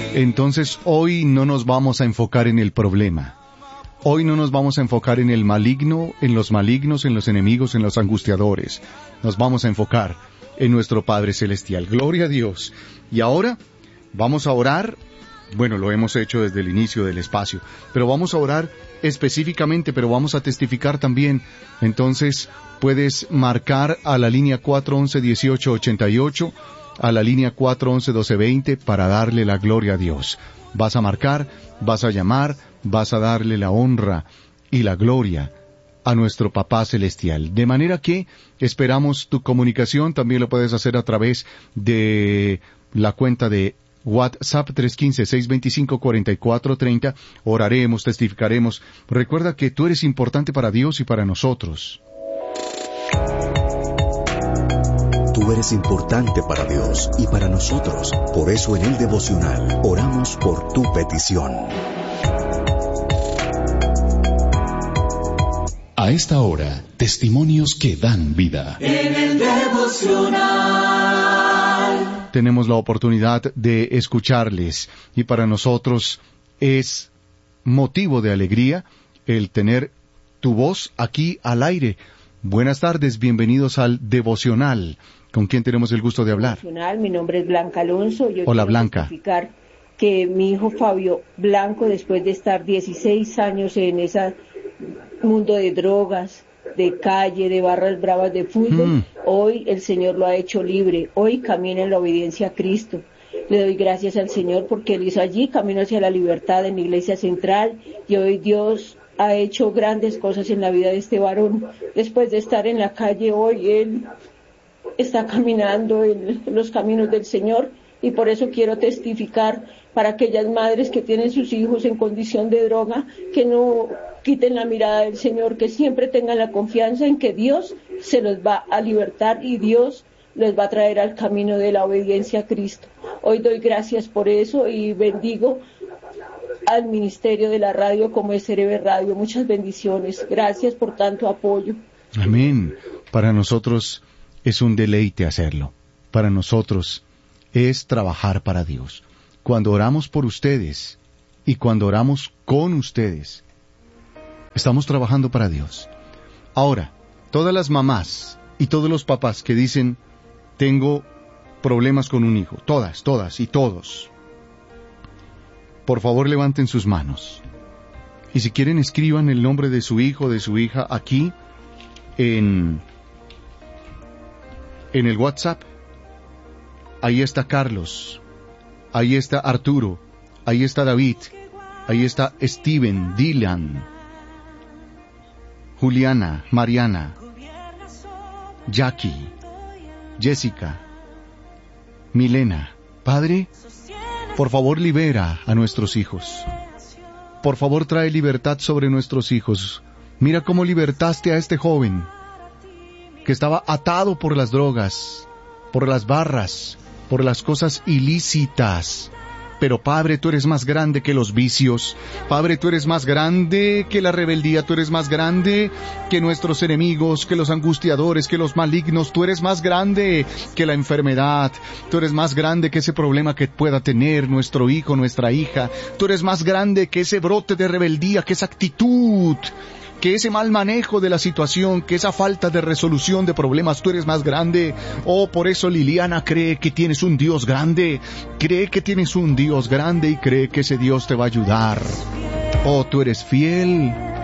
Entonces hoy no nos vamos a enfocar en el problema. Hoy no nos vamos a enfocar en el maligno, en los malignos, en los enemigos, en los angustiadores. Nos vamos a enfocar en nuestro Padre Celestial. Gloria a Dios. Y ahora vamos a orar. Bueno, lo hemos hecho desde el inicio del espacio, pero vamos a orar específicamente, pero vamos a testificar también. Entonces puedes marcar a la línea 411-1888, a la línea 411-1220 para darle la gloria a Dios. Vas a marcar, vas a llamar, vas a darle la honra y la gloria a nuestro Papá Celestial. De manera que esperamos tu comunicación. También lo puedes hacer a través de la cuenta de WhatsApp 315-625-4430. Oraremos, testificaremos. Recuerda que tú eres importante para Dios y para nosotros. Tú eres importante para Dios y para nosotros. Por eso en el devocional oramos por tu petición. A esta hora, testimonios que dan vida. En el devocional tenemos la oportunidad de escucharles y para nosotros es motivo de alegría el tener tu voz aquí al aire. Buenas tardes, bienvenidos al devocional. ¿Con quién tenemos el gusto de hablar? Mi nombre es Blanca Alonso. Yo Hola, Blanca. Testificar que mi hijo Fabio Blanco, después de estar 16 años en ese mundo de drogas, de calle, de barras bravas de fútbol, hoy el Señor lo ha hecho libre. Hoy camina en la obediencia a Cristo. Le doy gracias al Señor porque Él hizo allí camino hacia la libertad en la Iglesia Central, y hoy Dios ha hecho grandes cosas en la vida de este varón. Después de estar en la calle, hoy él está caminando en los caminos del Señor, y por eso quiero testificar para aquellas madres que tienen sus hijos en condición de droga, que no quiten la mirada del Señor, que siempre tengan la confianza en que Dios se los va a libertar y Dios les va a traer al camino de la obediencia a Cristo. Hoy doy gracias por eso y bendigo al ministerio de la radio como es CRB Radio. Muchas bendiciones. Gracias por tanto apoyo. Amén. Para nosotros es un deleite hacerlo. Para nosotros es trabajar para Dios. Cuando oramos por ustedes y cuando oramos con ustedes, estamos trabajando para Dios. Ahora, todas las mamás y todos los papás que dicen, tengo problemas con un hijo, todas y todos, por favor levanten sus manos. Y si quieren, escriban el nombre de su hijo, de su hija, aquí en el WhatsApp. Ahí está Carlos, ahí está Arturo, ahí está David, ahí está Steven, Dylan, Juliana, Mariana, Jackie, Jessica, Milena. Padre, por favor libera a nuestros hijos. Por favor trae libertad sobre nuestros hijos. Mira cómo libertaste a este joven que estaba atado por las drogas, por las barras, por las cosas ilícitas. Pero Padre, tú eres más grande que los vicios. Padre, tú eres más grande que la rebeldía. Tú eres más grande que nuestros enemigos, que los angustiadores, que los malignos. Tú eres más grande que la enfermedad. Tú eres más grande que ese problema que pueda tener nuestro hijo, nuestra hija. Tú eres más grande que ese brote de rebeldía, que esa actitud, que ese mal manejo de la situación, que esa falta de resolución de problemas. Tú eres más grande. Oh, por eso Liliana cree que tienes un Dios grande. Cree que tienes un Dios grande y cree que ese Dios te va a ayudar. Oh, tú eres fiel.